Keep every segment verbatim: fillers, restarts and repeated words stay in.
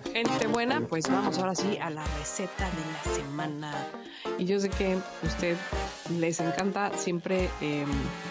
Gente buena, pues vamos ahora sí a la receta de la semana. Y yo sé que a usted les encanta siempre eh,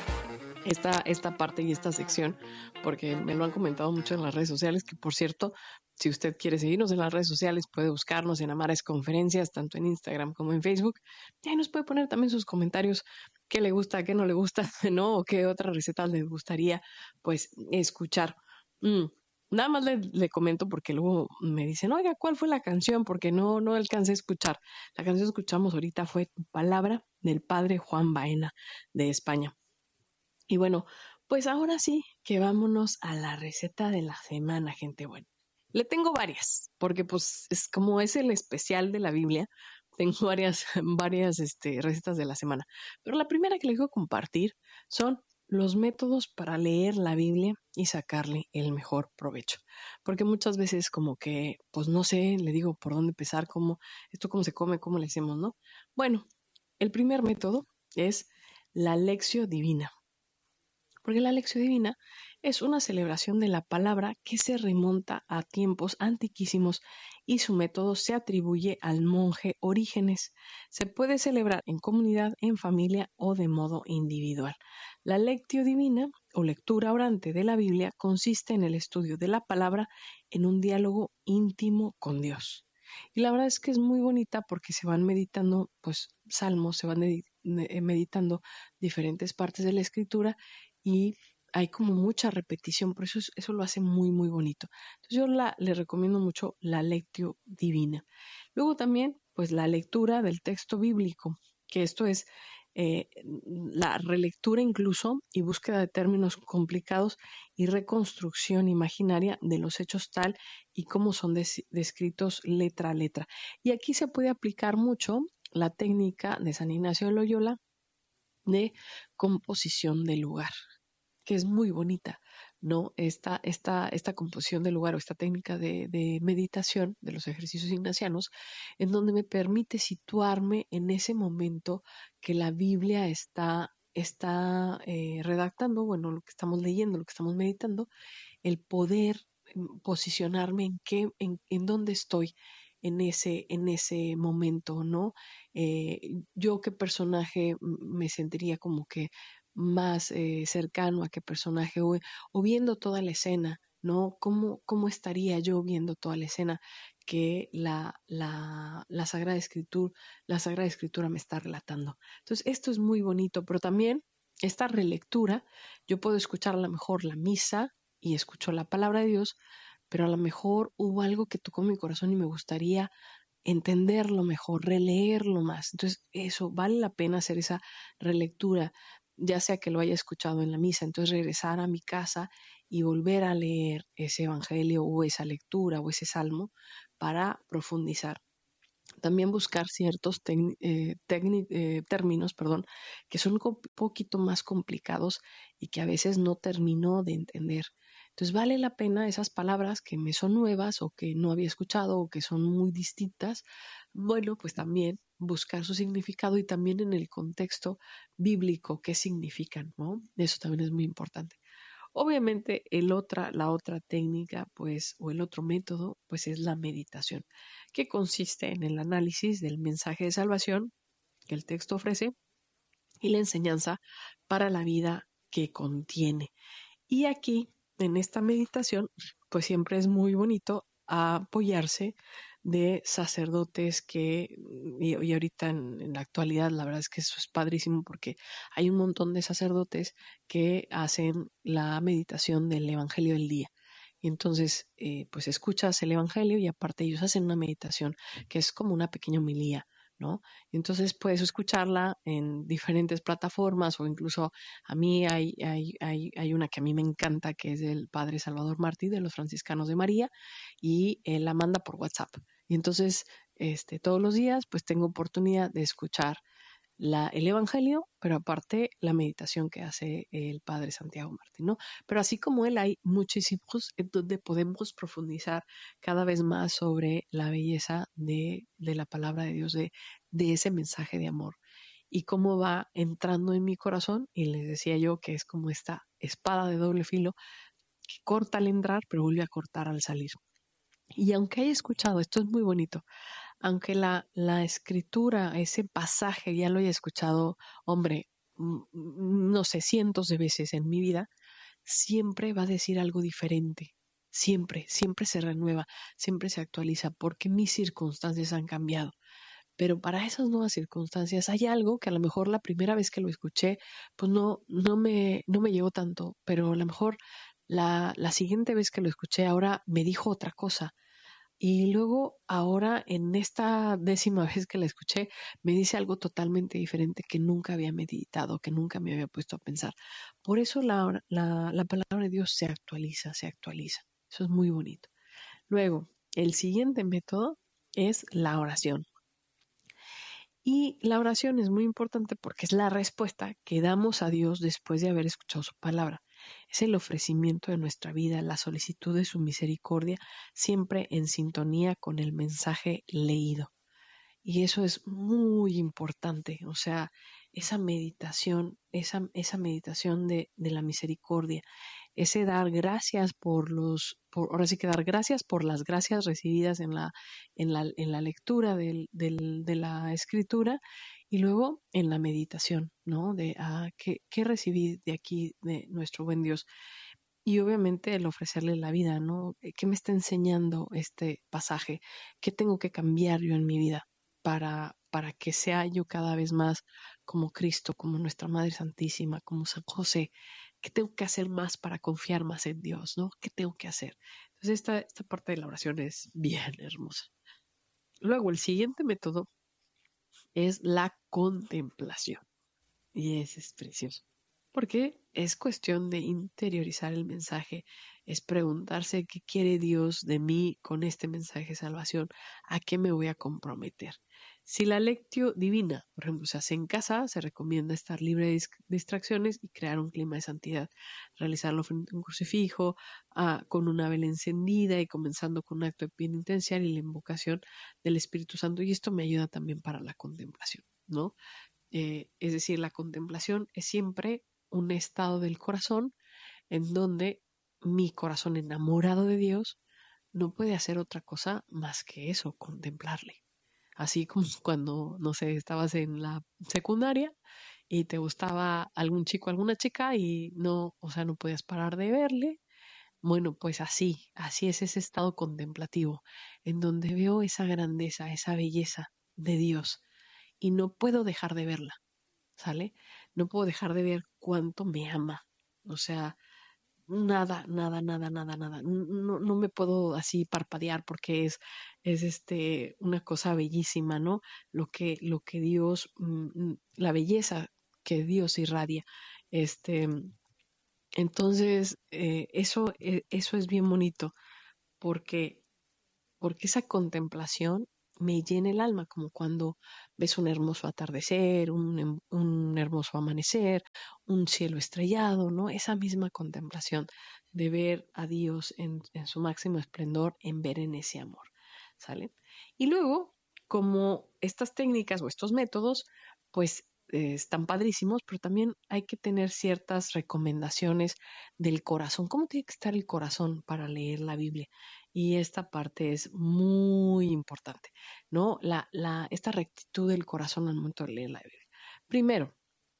esta, esta parte y esta sección, porque me lo han comentado mucho en las redes sociales, que por cierto, si usted quiere seguirnos en las redes sociales, puede buscarnos en Amares Conferencias, tanto en Instagram como en Facebook. Y ahí nos puede poner también sus comentarios, qué le gusta, qué no le gusta, ¿no? O qué otra receta les gustaría, pues, escuchar. Mm. Nada más le, le comento porque luego me dicen, oiga, ¿cuál fue la canción? Porque no, no alcancé a escuchar. La canción que escuchamos ahorita fue Tu Palabra del padre Juan Baena de España. Y bueno, pues ahora sí que vámonos a la receta de la semana, gente buena. Le tengo varias, porque pues es como es el especial de la Biblia, tengo varias, varias este, recetas de la semana. Pero la primera que les quiero compartir son los métodos para leer la Biblia y sacarle el mejor provecho. Porque muchas veces como que, pues no sé, le digo por dónde empezar, cómo, esto cómo se come, cómo le hacemos, ¿no? Bueno, el primer método es la lección divina. Porque la lección divina es una celebración de la palabra que se remonta a tiempos antiquísimos y su método se atribuye al monje Orígenes. Se puede celebrar en comunidad, en familia o de modo individual. La lectio divina o lectura orante de la Biblia consiste en el estudio de la palabra en un diálogo íntimo con Dios. Y la verdad es que es muy bonita porque se van meditando, pues, salmos, se van meditando diferentes partes de la escritura y hay como mucha repetición, por eso es- eso lo hace muy, muy bonito. Entonces yo la, le recomiendo mucho la lectio divina. Luego también, pues la lectura del texto bíblico, que esto es eh, la relectura incluso y búsqueda de términos complicados y reconstrucción imaginaria de los hechos tal y como son des- descritos letra a letra. Y aquí se puede aplicar mucho la técnica de San Ignacio de Loyola de composición del lugar, que es muy bonita, ¿no? Esta, esta, esta composición del lugar o esta técnica de, de meditación de los ejercicios ignacianos, en donde me permite situarme en ese momento que la Biblia está, está eh, redactando, bueno, lo que estamos leyendo, lo que estamos meditando, el poder mm, posicionarme en qué, en, en dónde estoy en ese, en ese momento, ¿no? Eh, yo qué personaje me sentiría como que más eh, cercano a qué personaje o, o viendo toda la escena, ¿no? ¿Cómo, cómo estaría yo viendo toda la escena que la, la, la Sagrada Escritura, la Sagrada Escritura me está relatando? Entonces, esto es muy bonito, pero también esta relectura, yo puedo escuchar a lo mejor la misa y escucho la palabra de Dios, pero a lo mejor hubo algo que tocó mi corazón y me gustaría entenderlo mejor, releerlo más. Entonces, eso vale la pena hacer esa relectura, ya sea que lo haya escuchado en la misa, entonces regresar a mi casa y volver a leer ese evangelio o esa lectura o ese salmo para profundizar. También buscar ciertos eh, eh, términos, perdón, que son un poquito más complicados y que a veces no termino de entender. Entonces vale la pena esas palabras que me son nuevas o que no había escuchado o que son muy distintas, bueno, pues también buscar su significado y también en el contexto bíblico qué significan, ¿no? Eso también es muy importante. Obviamente el otra, la otra técnica, pues, o el otro método, pues es la meditación, que consiste en el análisis del mensaje de salvación que el texto ofrece y la enseñanza para la vida que contiene. Y aquí, en esta meditación, pues siempre es muy bonito apoyarse de sacerdotes que, y, y ahorita en, en la actualidad, la verdad es que eso es padrísimo porque hay un montón de sacerdotes que hacen la meditación del Evangelio del día. Y entonces, eh, pues escuchas el Evangelio y aparte ellos hacen una meditación que es como una pequeña homilía, ¿no? Entonces puedes escucharla en diferentes plataformas o incluso a mí hay, hay, hay, hay una que a mí me encanta que es del Padre Salvador Martí de los Franciscanos de María y él la manda por WhatsApp. Y entonces este, todos los días pues tengo oportunidad de escuchar la, el Evangelio, pero aparte la meditación que hace el Padre Santiago Martín, ¿no? Pero así como él hay muchísimos en donde podemos profundizar cada vez más sobre la belleza de, de la palabra de Dios, de, de ese mensaje de amor y cómo va entrando en mi corazón. Y les decía yo que es como esta espada de doble filo que corta al entrar, pero vuelve a cortar al salir. Y aunque haya escuchado, esto es muy bonito, aunque la, la escritura, ese pasaje ya lo haya escuchado, hombre, mm, mm, no sé, cientos de veces en mi vida, siempre va a decir algo diferente. Siempre, siempre se renueva, siempre se actualiza, porque mis circunstancias han cambiado. Pero para esas nuevas circunstancias hay algo que a lo mejor la primera vez que lo escuché, pues no, no me, no me llegó tanto, pero a lo mejor la, la siguiente vez que lo escuché ahora me dijo otra cosa. Y luego ahora en esta décima vez que la escuché, me dice algo totalmente diferente que nunca había meditado, que nunca me había puesto a pensar. Por eso la, la, la palabra de Dios se actualiza, se actualiza. Eso es muy bonito. Luego, el siguiente método es la oración. Y la oración es muy importante porque es la respuesta que damos a Dios después de haber escuchado su palabra. Es el ofrecimiento de nuestra vida, la solicitud de su misericordia, siempre en sintonía con el mensaje leído. Y eso es muy importante, o sea, esa meditación, esa, esa meditación de, de la misericordia, ese dar gracias por los, por, ahora sí que dar gracias por las gracias recibidas en la, en la, en la lectura del, del, de la escritura y luego en la meditación, ¿no? De ah, ¿qué, qué recibí de aquí de nuestro buen Dios. Y obviamente el ofrecerle la vida, ¿no? ¿Qué me está enseñando este pasaje? ¿Qué tengo que cambiar yo en mi vida para, para que sea yo cada vez más como Cristo, como nuestra Madre Santísima, como San José? ¿Qué tengo que hacer más para confiar más en Dios, ¿no? ¿Qué tengo que hacer? Entonces esta, esta parte de la oración es bien hermosa. Luego el siguiente método es la contemplación. Y ese es precioso. Porque es cuestión de interiorizar el mensaje, es preguntarse qué quiere Dios de mí con este mensaje de salvación, a qué me voy a comprometer. Si la lectio divina, por ejemplo, se hace en casa, se recomienda estar libre de distracciones y crear un clima de santidad, realizarlo frente a un crucifijo, ah, con una vela encendida y comenzando con un acto de penitencia y la invocación del Espíritu Santo. Y esto me ayuda también para la contemplación, ¿no? Eh, es decir, la contemplación es siempre un estado del corazón en donde mi corazón enamorado de Dios no puede hacer otra cosa más que eso, contemplarle. Así como cuando, no sé, estabas en la secundaria y te gustaba algún chico, alguna chica y no, o sea, no podías parar de verle. Bueno, pues así, así es ese estado contemplativo, en donde veo esa grandeza, esa belleza de Dios y no puedo dejar de verla. ¿Sale? No puedo dejar de ver cuánto me ama. O sea, nada, nada, nada, nada, nada. No, no me puedo así parpadear porque es, es este, una cosa bellísima, ¿no? Lo que, lo que Dios, mm, la belleza que Dios irradia. Este, entonces, eh, eso, eh, eso es bien bonito porque porque esa contemplación me llena el alma, como cuando ves un hermoso atardecer, un, un hermoso amanecer, un cielo estrellado, ¿no? Esa misma contemplación de ver a Dios en, en su máximo esplendor, en ver en ese amor, ¿sale? Y luego, como estas técnicas o estos métodos, pues eh, están padrísimos, pero también hay que tener ciertas recomendaciones del corazón. ¿Cómo tiene que estar el corazón para leer la Biblia? Y esta parte es muy importante, ¿no? La, la, esta rectitud del corazón al momento de leer la Biblia. Primero,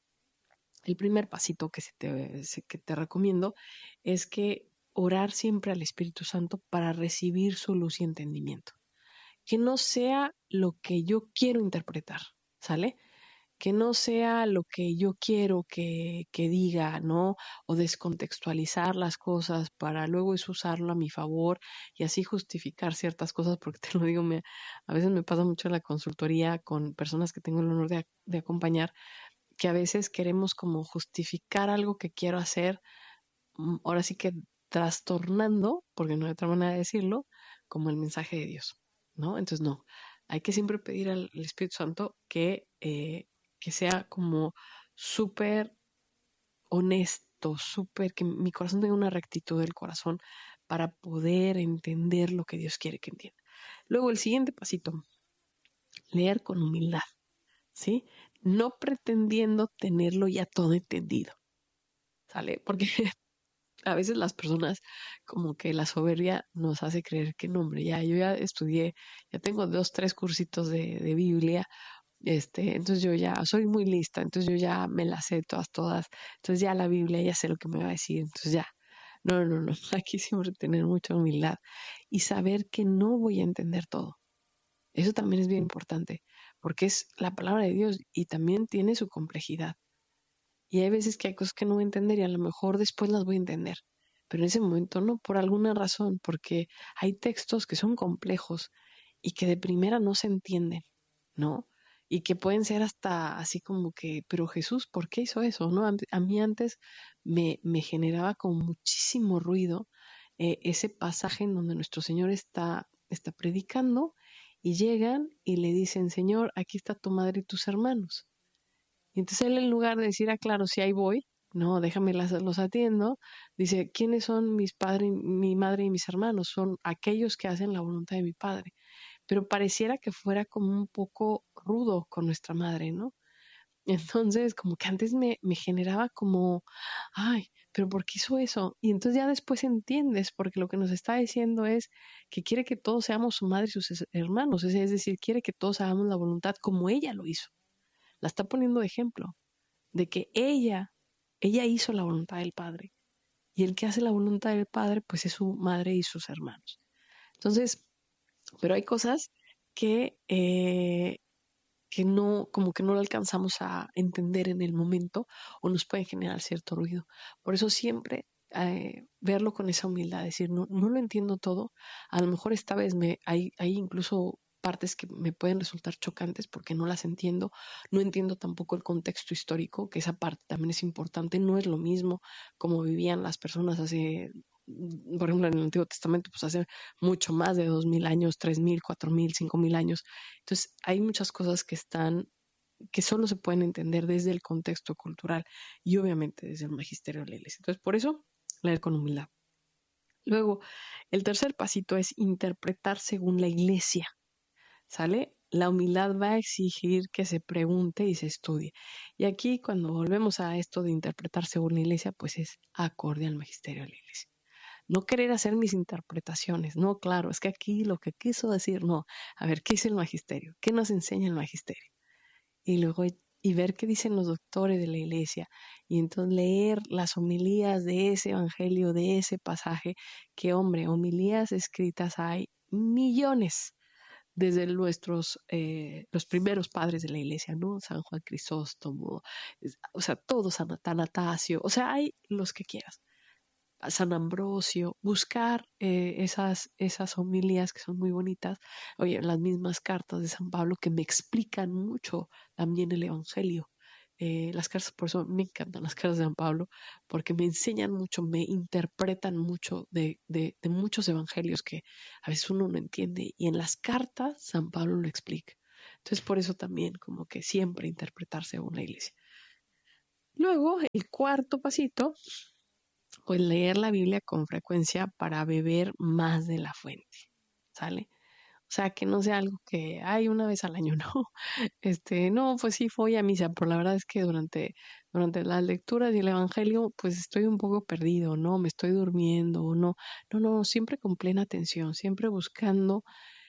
el primer pasito que, se te, que te recomiendo es que orar siempre al Espíritu Santo para recibir su luz y entendimiento. Que no sea lo que yo quiero interpretar, ¿sale? Que no sea lo que yo quiero que, que diga, ¿no? O descontextualizar las cosas para luego es usarlo a mi favor y así justificar ciertas cosas, porque te lo digo, me, a veces me pasa mucho en la consultoría con personas que tengo el honor de, de acompañar, que a veces queremos como justificar algo que quiero hacer, mm, ahora sí que trastornando, porque no hay otra manera de decirlo, como el mensaje de Dios, ¿no? Entonces, no, hay que siempre pedir al, al Espíritu Santo que, eh, que sea como súper honesto, súper, que mi corazón tenga una rectitud del corazón para poder entender lo que Dios quiere que entienda. Luego, el siguiente pasito, leer con humildad, ¿sí? No pretendiendo tenerlo ya todo entendido, ¿sale? Porque A veces las personas como que la soberbia nos hace creer que no, hombre, ya yo ya estudié, ya tengo dos, tres cursitos de, de Biblia, este, entonces yo ya soy muy lista, entonces yo ya me las sé todas, todas, entonces ya la Biblia ya sé lo que me va a decir, entonces ya. No, no, no, aquí siempre tener mucha humildad y saber que no voy a entender todo. Eso también es bien importante, porque es la palabra de Dios y también tiene su complejidad. Y hay veces que hay cosas que no voy a entender y a lo mejor después las voy a entender, pero en ese momento no, por alguna razón, porque hay textos que son complejos y que de primera no se entienden, ¿no? Y que pueden ser hasta así como que, pero Jesús, ¿por qué hizo eso? ¿No? A, a mí antes me, me generaba con muchísimo ruido eh, ese pasaje en donde nuestro Señor está, está predicando y llegan y le dicen, Señor, aquí está tu madre y tus hermanos. Y entonces él en lugar de decir, ah, claro, sí, ahí voy, no, déjame las, los atiendo, dice, ¿quiénes son mis padres, mi madre y mis hermanos? Son aquellos que hacen la voluntad de mi padre. Pero pareciera que fuera como un poco rudo con nuestra madre, ¿no? Entonces, como que antes me, me generaba como, ay, pero ¿por qué hizo eso? Y entonces ya después entiendes, porque lo que nos está diciendo es que quiere que todos seamos su madre y sus hermanos, es, es decir, quiere que todos hagamos la voluntad como ella lo hizo. La está poniendo de ejemplo de que ella, ella hizo la voluntad del Padre. Y el que hace la voluntad del Padre, pues es su madre y sus hermanos. Entonces, pero hay cosas que, eh, que no, como que no lo alcanzamos a entender en el momento o nos pueden generar cierto ruido. Por eso siempre eh, verlo con esa humildad, decir, no, no lo entiendo todo, a lo mejor esta vez me, hay, hay incluso partes que me pueden resultar chocantes porque no las entiendo, no entiendo tampoco el contexto histórico, que esa parte también es importante, no es lo mismo como vivían las personas hace, por ejemplo, en el Antiguo Testamento, pues hace mucho más de dos mil años, tres mil, cuatro mil, cinco mil años. Entonces, hay muchas cosas que están, que solo se pueden entender desde el contexto cultural y obviamente desde el magisterio de la iglesia. Entonces, por eso, leer con humildad. Luego, el tercer pasito es interpretar según la iglesia, ¿sale? La humildad va a exigir que se pregunte y se estudie. Y aquí, cuando volvemos a esto de interpretar según la iglesia, pues es acorde al magisterio de la iglesia. No querer hacer mis interpretaciones, no, claro, es que aquí lo que quiso decir, no, a ver, ¿qué dice el magisterio? ¿Qué nos enseña el magisterio? Y luego, y ver qué dicen los doctores de la iglesia, y entonces leer las homilías de ese evangelio, de ese pasaje, que hombre, homilías escritas hay millones, desde nuestros, eh, los primeros padres de la iglesia, ¿no? San Juan Crisóstomo, o sea, todos, San Atanasio, o sea, hay los que quieras. San Ambrosio, buscar eh, esas, esas homilías que son muy bonitas, oye, las mismas cartas de San Pablo que me explican mucho también el Evangelio. Eh, las cartas, por eso me encantan las cartas de San Pablo, porque me enseñan mucho, me interpretan mucho de, de, de muchos evangelios que a veces uno no entiende, y en las cartas San Pablo lo explica. Entonces, por eso también, como que siempre interpretar según la iglesia. Luego, el cuarto pasito, pues leer la Biblia con frecuencia para beber más de la fuente, ¿sale? O sea, que no sea algo que hay una vez al año, ¿no? Este, no, pues sí fui a misa, pero la verdad es que durante, durante las lecturas y el Evangelio, pues estoy un poco perdido, ¿no? Me estoy durmiendo, o no. No, no, siempre con plena atención, siempre buscando,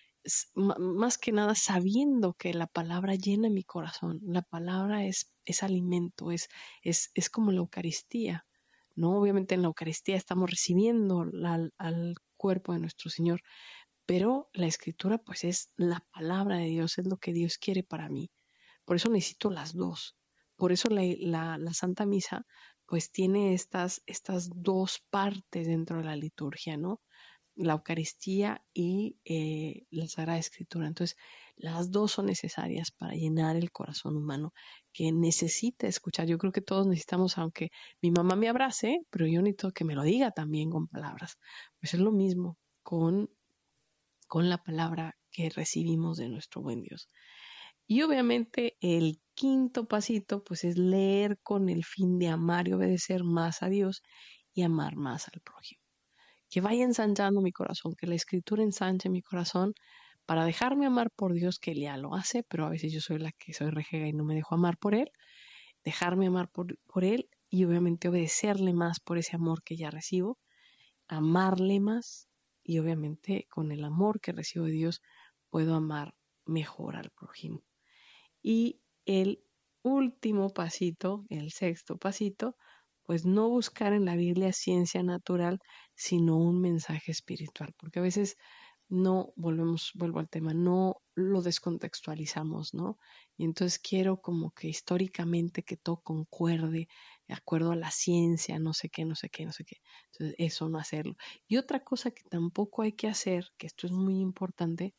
más que nada sabiendo que la palabra llena mi corazón. La palabra es, es alimento, es, es, es como la Eucaristía. ¿No? Obviamente en la Eucaristía estamos recibiendo la, al cuerpo de nuestro Señor, pero la Escritura pues es la palabra de Dios, es lo que Dios quiere para mí. Por eso necesito las dos. Por eso la, la, la Santa Misa pues tiene estas, estas dos partes dentro de la liturgia, ¿no? La Eucaristía y eh, la Sagrada Escritura. Entonces, las dos son necesarias para llenar el corazón humano que necesita escuchar. Yo creo que todos necesitamos, aunque mi mamá me abrace, pero yo necesito que me lo diga también con palabras. Pues es lo mismo con, con la palabra que recibimos de nuestro buen Dios. Y obviamente el quinto pasito, pues es leer con el fin de amar y obedecer más a Dios y amar más al prójimo. Que vaya ensanchando mi corazón, que la Escritura ensanche mi corazón para dejarme amar por Dios, que Él ya lo hace, pero a veces yo soy la que soy rejega y no me dejo amar por Él, dejarme amar por, por Él y obviamente obedecerle más por ese amor que ya recibo, amarle más y obviamente con el amor que recibo de Dios puedo amar mejor al prójimo. Y el último pasito, el sexto pasito, pues no buscar en la Biblia ciencia natural, sino un mensaje espiritual, porque a veces no volvemos, vuelvo al tema, no lo descontextualizamos, ¿no? Y entonces quiero como que históricamente que todo concuerde, de acuerdo a la ciencia, no sé qué, no sé qué, no sé qué. Entonces, eso no hacerlo. Y otra cosa que tampoco hay que hacer, que esto es muy importante,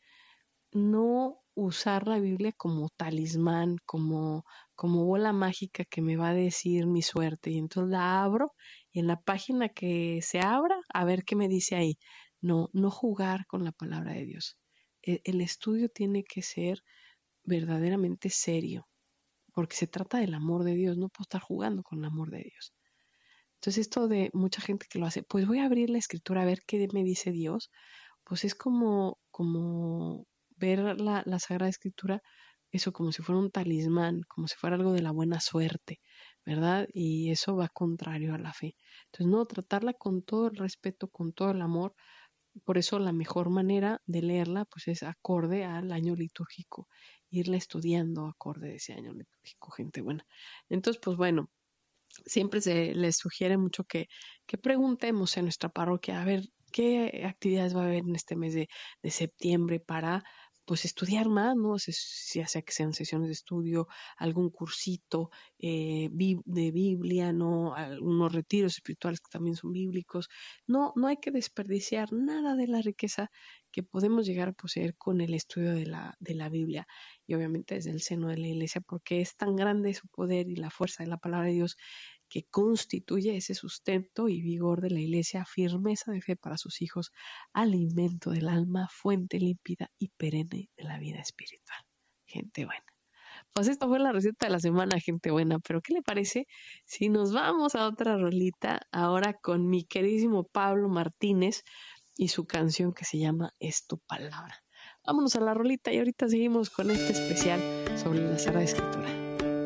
no usar la Biblia como talismán, como, como bola mágica que me va a decir mi suerte. Y entonces la abro y en la página que se abra, a ver qué me dice ahí. No, no jugar con la palabra de Dios. El, el estudio tiene que ser verdaderamente serio, porque se trata del amor de Dios, no puedo estar jugando con el amor de Dios. Entonces esto de mucha gente que lo hace, pues voy a abrir la escritura a ver qué me dice Dios, pues es como, como ver la, la Sagrada Escritura, eso como si fuera un talismán, como si fuera algo de la buena suerte, ¿verdad? Y eso va contrario a la fe. Entonces, no, tratarla con todo el respeto, con todo el amor. Por eso la mejor manera de leerla, pues es acorde al año litúrgico, irla estudiando acorde a ese año litúrgico, gente buena. Entonces, pues bueno, siempre se les sugiere mucho que, que preguntemos en nuestra parroquia, a ver, qué actividades va a haber en este mes de, de septiembre para pues estudiar más, ¿no? Ya sea que sean sesiones de estudio, algún cursito eh, de Biblia, ¿no? Algunos retiros espirituales que también son bíblicos. No, no hay que desperdiciar nada de la riqueza que podemos llegar a poseer con el estudio de la, de la Biblia y obviamente desde el seno de la Iglesia, porque es tan grande su poder y la fuerza de la palabra de Dios que constituye ese sustento y vigor de la Iglesia, firmeza de fe para sus hijos, alimento del alma, fuente límpida y perenne de la vida espiritual. Gente buena. Pues esta fue la receta de la semana, gente buena, pero ¿qué le parece si nos vamos a otra rolita ahora con mi queridísimo Pablo Martínez y su canción que se llama Es tu palabra? Vámonos a la rolita y ahorita seguimos con este especial sobre la Sagrada Escritura.